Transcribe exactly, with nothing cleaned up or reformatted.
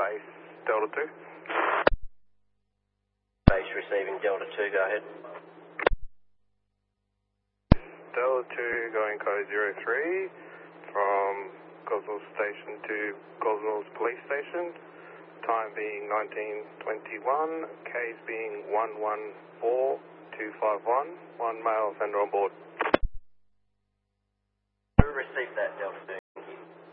base, Delta two. Base receiving Delta two, go ahead. Delta two going code zero three from Gosnells Station to Gosnells Police Station. Time being nineteen twenty-one, K's being one one four two five one, one male offender on board. Who received that, Delta two?